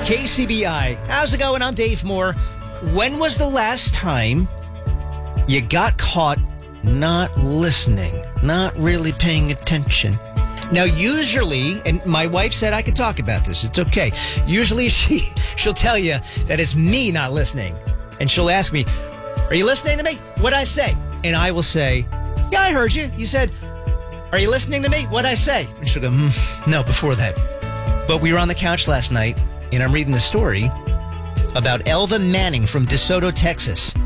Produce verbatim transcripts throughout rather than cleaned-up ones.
K C B I. How's it going? I'm Dave Moore. When was the last time you got caught not listening, not really paying attention? Now, usually, and my wife said I could talk about this. It's okay. Usually she, she'll tell you that it's me not listening. And she'll ask me, are you listening to me? What'd I say? And I will say, yeah, I heard you. You said, are you listening to me? What'd I say? And she'll go, mm, no, before that. But we were on the couch last night, and I'm reading the story about Elva Manning from DeSoto, Texas.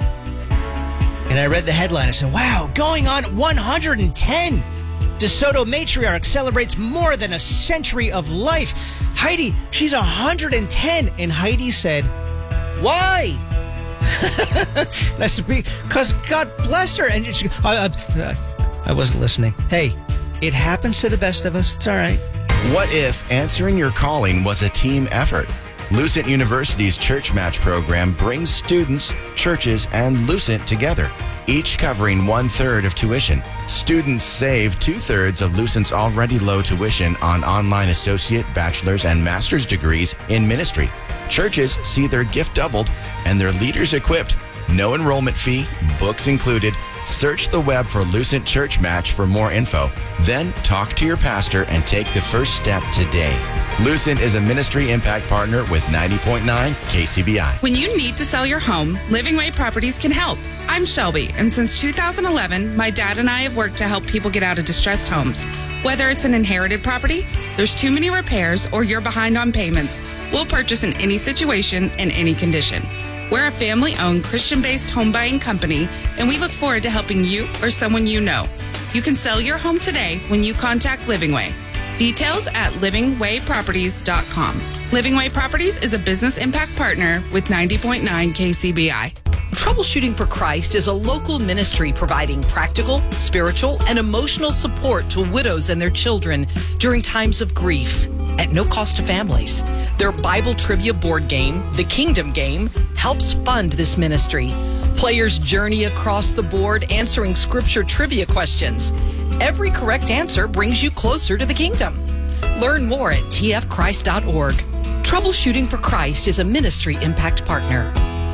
And I read the headline. I said, wow, going on one hundred ten. DeSoto matriarch celebrates more than a century of life. Heidi, she's one hundred ten. And Heidi said, why? And I said, because God blessed her. And she, uh, uh, I wasn't listening. Hey, it happens to the best of us. It's all right. What if answering your calling was a team effort? Lucent University's Church Match program brings students, churches, and Lucent together, each covering one-third of tuition. Students save two-thirds of Lucent's already low tuition on online associate, bachelor's, and master's degrees in ministry. Churches see their gift doubled and their leaders equipped. No enrollment fee, books included. Search the web for Lucent Church Match for more info. Then talk to your pastor and take the first step today. Lucent is a ministry impact partner with ninety point nine K C B I. When you need to sell your home, Living Way Properties can help. I'm Shelby, and since two thousand eleven, my dad and I have worked to help people get out of distressed homes. Whether it's an inherited property, there's too many repairs, or you're behind on payments, we'll purchase in any situation and any condition. We're a family-owned, Christian-based home buying company, and we look forward to helping you or someone you know. You can sell your home today when you contact Living Way. Details at living way properties dot com. Living Way Properties is a business impact partner with ninety point nine K C B I. Troubleshooting for Christ is a local ministry providing practical, spiritual, and emotional support to widows and their children during times of grief at no cost to families. Their Bible trivia board game, The Kingdom Game, helps fund this ministry. Players journey across the board answering scripture trivia questions. Every correct answer brings you closer to the kingdom. Learn more at t f christ dot org. Troubleshooting for Christ is a ministry impact partner.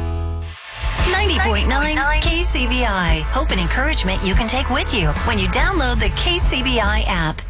ninety point nine K C B I. Hope and encouragement you can take with you when you download the K C B I app.